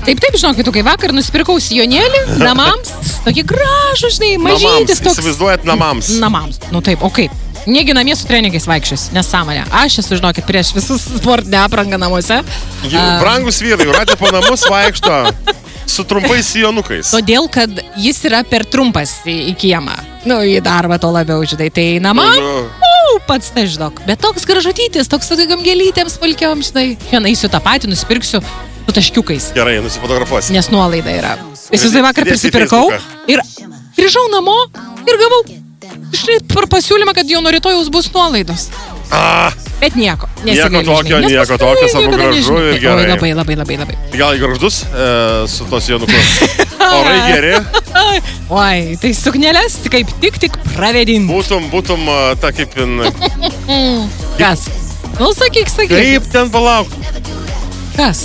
Taip, žinokit, kai vakar nusipirkau sijonėlį namams, tokį gražų, žinai, mažytis toks. Įsivaizduojat namams. Namams, nu taip, o kaip? Negi namie su treningais vaikščius, nesąmonė. Aš esu, žinokit, prieš visus sportinę aprangą namuose. Brangus vyrai, ratė po namus vaikšto su trumpais sijonukais. Todėl, kad jis yra per trumpas į kiemą. Nu, į darbą to labiau, žinai. Tai namam, pats nežinok. Bet toks gražutytis, toks su tokiam gėlytėm smulkiom, žinai. Šiandien eisiu tą patį, nusipirksiu su taškiukais. Gerai, nusifotografuosi. Nes nuolaida yra. Aš vakar prisipirkau ir grįžau namo ir gavau per pasiūlymą, kad jau nuo rytojaus bus nuolaidos. Bet nieko. Nieko tokio, savo gražu ir gerai. Labai. Gal gražus su tos sijonuku? Orai geri? Oi, tai suknelės kaip tik pravedin. Būtum ta kaip... Kas? Nu, sakyk. Kaip ten palauk? Kas?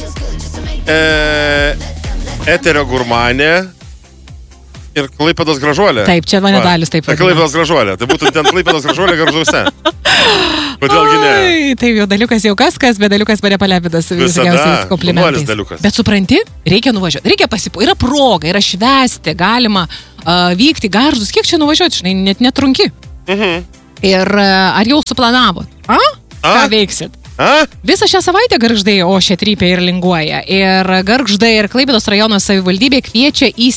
Eterio gurmanė ir Klaipėdos gražuolė. Taip, čia mane dalis taip. Klaipėdos gražuolė. Tai būtų ten Klaipėdos gražuolė Gargžduose. Kodėlgi ne? Taip, jau daliukas jau kas, bet daliukas mane palepintas visokiausiais komplimentais. Bet supranti, reikia nuvažiuoti, reikia yra proga, yra švęsti, galima vykti Gargždus. Kiek čia nuvažiuoti, žinai, net netrunki. Ir ar jau suplanavot? Ką veiksit? Visą šią savaitę Gargždai ošia, trypia ir linguoja. Ir Gargždai ir Klaipėdos rajono savivaldybė kviečia į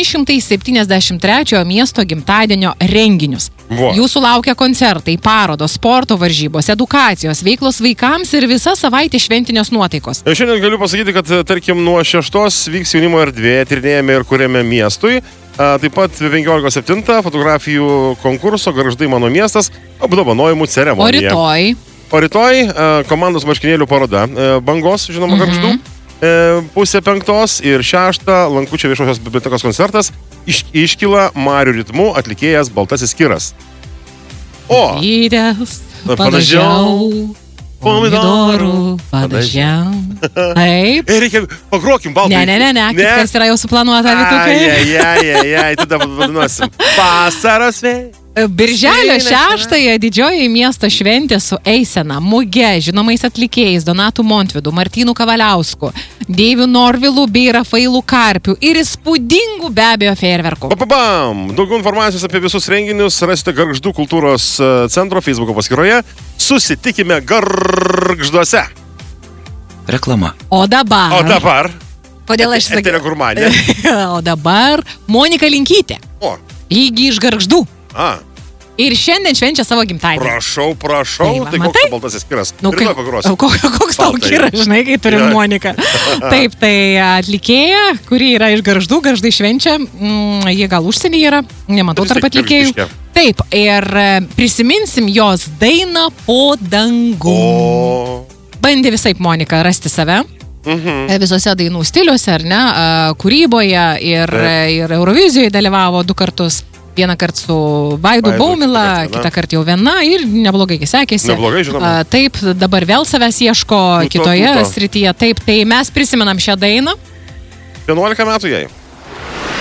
773 miesto gimtadienio renginius. Jūsų laukia koncertai, parodos, sporto varžybos, edukacijos, veiklos vaikams ir visa savaitė šventinės nuotaikos. Šiandien galiu pasakyti, kad tarkim nuo 6 vyks jaunimo erdvė, tyrinėjame ir kuriame miestui. Taip pat 15.7 fotografijų konkurso Gargždai mano miestas apdovanojimų ceremonija. O rytoj komandos marškinėlių paroda Bangos, žinoma, Gargždų, 4:30 ir 6 Lankučio viešosios bibliotekos koncertas iškyla Marių ritmu atlikėjas Baltasis Kiras. Padažiau pomidorų, padažiau. Taip. Reikia, pagrokim baltai. Ne, kitas yra jau suplanuota, Vytukai. Tada vadinosim. Vasaros vėjai. Birželio 6-ąją didžioji miesto šventė su eisena, muge, žinomais atlikėjais Donatu Montvydu, Martynu Kavaliausku, Deiviu Norvilu bei Rafailu Karpiu ir įspūdingų be abejo fejerverkų. Daugiau informacijos apie visus renginius rasite Gargždų kultūros centro Facebooko paskyroje. Susitikime Gargžduose. Reklama. O dabar. Kodėl aš sakiau? Eterio gurmanė. O dabar Monika Linkytė. Lygiai iš Gargždų. Ir šiandien švenčia savo gimtadienį. Prašau. Tai koks Baltasis Kiras? Rytoj pagrosiu. Koks tau Kiras, žinai, kai turim Moniką. Taip, tai atlikėja, kuri yra iš Gargždų, Gargždai švenčia. Jie gal užsienį yra, nematau tarp atlikėjų. Taip, ir prisiminsim jos dainą Po dangum. Bandė visaip Monika rasti save. Visose dainų stiliuose, ar ne, kūryboje ir Eurovizijoje dalyvavo 2 kartus. Vieną kartą su Vaidu Baumila, kitą kartą jau viena ir neblogai sekėsi. Neblogai, žinoma. Taip, dabar vėl savęs ieško kitoje srityje. Taip, tai mes prisimenam šią dainą. 11 metų jai.